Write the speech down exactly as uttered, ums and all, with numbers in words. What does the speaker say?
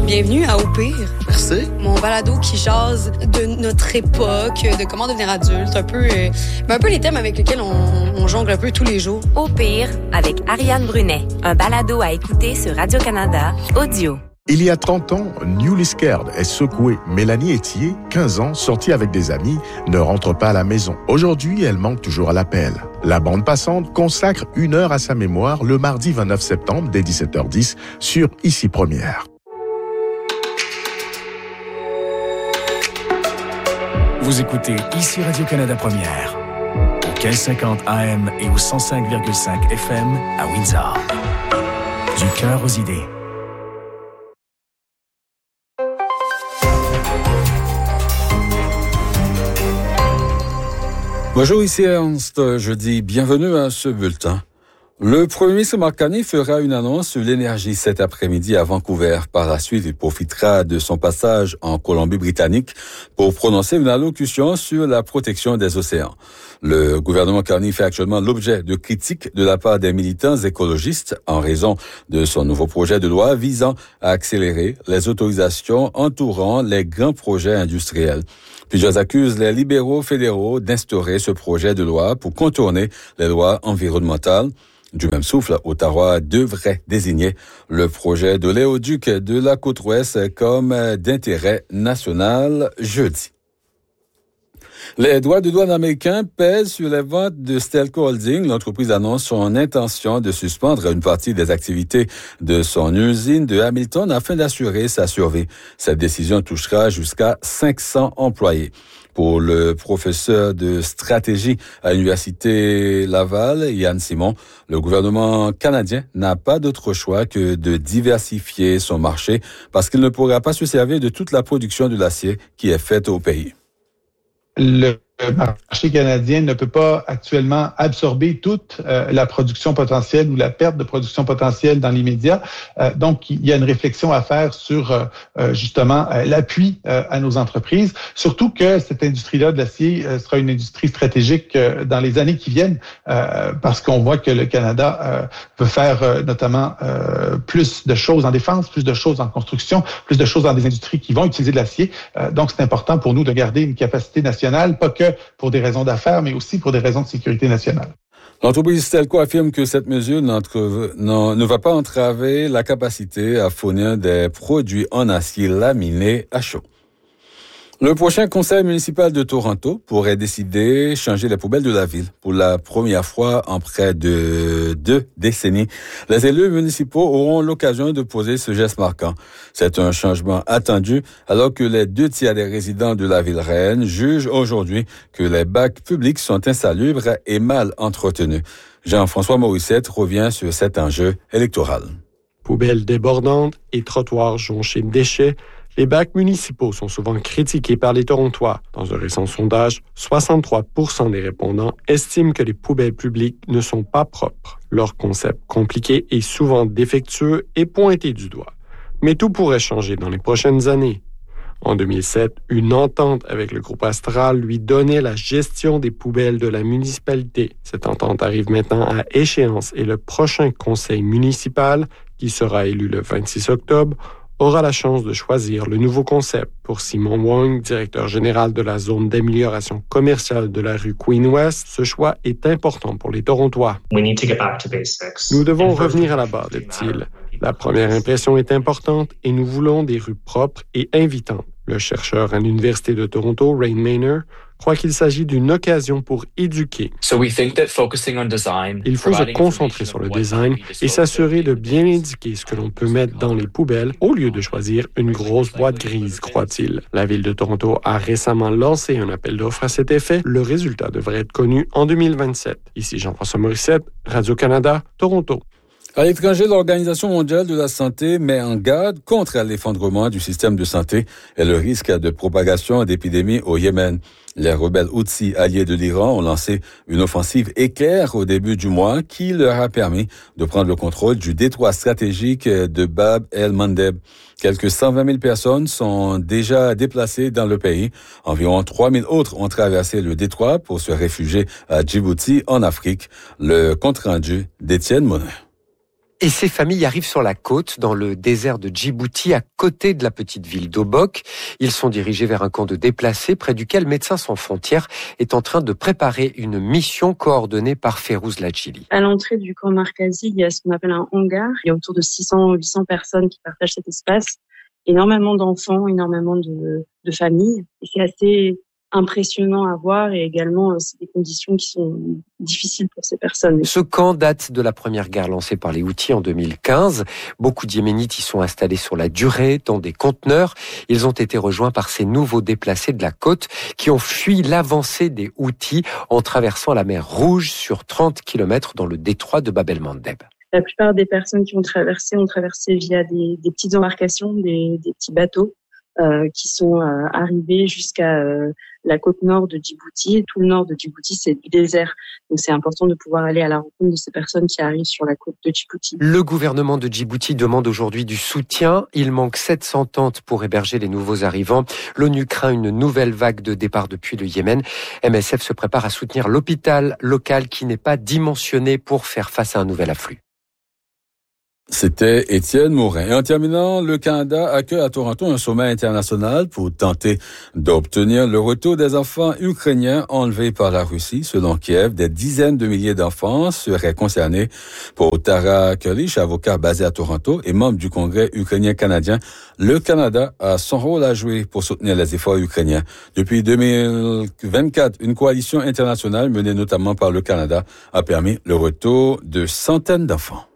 Bienvenue à Au Pire. Merci. Mon balado qui jase de notre époque, de comment devenir adulte, un peu, euh, un peu les thèmes avec lesquels on, on jongle un peu tous les jours. Au Pire, avec Ariane Brunet, un balado à écouter sur Radio-Canada, audio. Il y a trente ans, Newly Scared est secouée. Mélanie Etier, quinze ans, sortie avec des amis, ne rentre pas à la maison. Aujourd'hui, elle manque toujours à l'appel. La bande passante consacre une heure à sa mémoire le mardi vingt-neuf septembre dès dix-sept heures dix sur Ici Première. Vous écoutez Ici Radio-Canada Première, au quinze cinquante A M et au cent cinq virgule cinq F M à Windsor. Du cœur aux idées. Bonjour, ici Ernst. Je dis bienvenue à ce bulletin. Le premier ministre Mark Carney fera une annonce sur l'énergie cet après-midi à Vancouver. Par la suite, il profitera de son passage en Colombie-Britannique pour prononcer une allocution sur la protection des océans. Le gouvernement Carney fait actuellement l'objet de critiques de la part des militants écologistes en raison de son nouveau projet de loi visant à accélérer les autorisations entourant les grands projets industriels. Plusieurs accusent les libéraux fédéraux d'instaurer ce projet de loi pour contourner les lois environnementales. Du même souffle, Ottawa devrait désigner le projet de l'éoduc de la Côte-Ouest comme d'intérêt national jeudi. Les droits de douane américains pèsent sur les ventes de Stelco Holdings. L'entreprise annonce son intention de suspendre une partie des activités de son usine de Hamilton afin d'assurer sa survie. Cette décision touchera jusqu'à cinq cents employés. Pour le professeur de stratégie à l'Université Laval, Yann Simon, le gouvernement canadien n'a pas d'autre choix que de diversifier son marché parce qu'il ne pourra pas se servir de toute la production de l'acier qui est faite au pays. Le marché canadien ne peut pas actuellement absorber toute euh, la production potentielle ou la perte de production potentielle dans l'immédiat. Euh, donc, il y a une réflexion à faire sur euh, justement euh, l'appui euh, à nos entreprises, surtout que cette industrie-là de l'acier euh, sera une industrie stratégique euh, dans les années qui viennent, euh, parce qu'on voit que le Canada euh, veut faire euh, notamment euh, plus de choses en défense, plus de choses en construction, plus de choses dans des industries qui vont utiliser de l'acier. Euh, donc, c'est important pour nous de garder une capacité nationale, pas que pour des raisons d'affaires, mais aussi pour des raisons de sécurité nationale. L'entreprise Stelco affirme que cette mesure ne va pas entraver la capacité à fournir des produits en acier laminé à chaud. Le prochain conseil municipal de Toronto pourrait décider de changer les poubelles de la ville. Pour la première fois en près de deux décennies, les élus municipaux auront l'occasion de poser ce geste marquant. C'est un changement attendu alors que les deux tiers des résidents de la ville reine jugent aujourd'hui que les bacs publics sont insalubres et mal entretenus. Jean-François Morissette revient sur cet enjeu électoral. Poubelles débordantes et trottoirs jonchés de déchets, les bacs municipaux sont souvent critiqués par les Torontois. Dans un récent sondage, soixante-trois pour cent des répondants estiment que les poubelles publiques ne sont pas propres. Leur concept compliqué est souvent défectueux et pointé du doigt. Mais tout pourrait changer dans les prochaines années. En deux mille sept, une entente avec le groupe Astral lui donnait la gestion des poubelles de la municipalité. Cette entente arrive maintenant à échéance et le prochain conseil municipal, qui sera élu le vingt-six octobre, aura la chance de choisir le nouveau concept. Pour Simon Wong, directeur général de la zone d'amélioration commerciale de la rue Queen West, ce choix est important pour les Torontois. Nous devons revenir à la base, dit-il. La première impression est importante et nous voulons des rues propres et invitantes. Le chercheur à l'Université de Toronto, Rain Maynard, croit qu'il s'agit d'une occasion pour éduquer. Il faut se concentrer sur le design et s'assurer de bien indiquer ce que l'on peut mettre dans les poubelles au lieu de choisir une grosse boîte grise, croit-il. La Ville de Toronto a récemment lancé un appel d'offres à cet effet. Le résultat devrait être connu en deux mille vingt-sept. Ici Jean-François Morissette, Radio-Canada, Toronto. À l'étranger, l'Organisation mondiale de la santé met en garde contre l'effondrement du système de santé et le risque de propagation d'épidémies au Yémen. Les rebelles Houthis alliés de l'Iran ont lancé une offensive éclair au début du mois qui leur a permis de prendre le contrôle du détroit stratégique de Bab el-Mandeb. Quelques cent vingt mille personnes sont déjà déplacées dans le pays. Environ trois mille autres ont traversé le détroit pour se réfugier à Djibouti, en Afrique. Le compte-rendu d'Étienne Monin. Et ces familles arrivent sur la côte, dans le désert de Djibouti, à côté de la petite ville d'Obok. Ils sont dirigés vers un camp de déplacés près duquel Médecins sans frontières est en train de préparer une mission coordonnée par Férouz Lachili. À l'entrée du camp Markazi, il y a ce qu'on appelle un hangar. Il y a autour de six cents à huit cents personnes qui partagent cet espace. Énormément d'enfants, énormément de, de familles. Et c'est assez impressionnant à voir et également c'est des conditions qui sont difficiles pour ces personnes. Ce camp date de la première guerre lancée par les Houthis en deux mille quinze. Beaucoup de Yéménites y sont installés sur la durée, dans des conteneurs. Ils ont été rejoints par ces nouveaux déplacés de la côte qui ont fui l'avancée des Houthis en traversant la mer Rouge sur trente kilomètres dans le détroit de Bab el-Mandeb. La plupart des personnes qui ont traversé ont traversé via des, des petites embarcations, des, des petits bateaux euh, qui sont euh, arrivés jusqu'à euh, la côte nord de Djibouti. Et tout le nord de Djibouti, c'est du désert. Donc c'est important de pouvoir aller à la rencontre de ces personnes qui arrivent sur la côte de Djibouti. Le gouvernement de Djibouti demande aujourd'hui du soutien. Il manque sept cents tentes pour héberger les nouveaux arrivants. L'ONU craint une nouvelle vague de départ depuis le Yémen. M S F se prépare à soutenir l'hôpital local qui n'est pas dimensionné pour faire face à un nouvel afflux. C'était Étienne Morin. Et en terminant, le Canada accueille à Toronto un sommet international pour tenter d'obtenir le retour des enfants ukrainiens enlevés par la Russie. Selon Kiev, des dizaines de milliers d'enfants seraient concernés. Pour Tara Kurlish, avocat basé à Toronto et membre du Congrès ukrainien canadien, le Canada a son rôle à jouer pour soutenir les efforts ukrainiens. Depuis deux mille vingt-quatre, une coalition internationale menée notamment par le Canada a permis le retour de centaines d'enfants.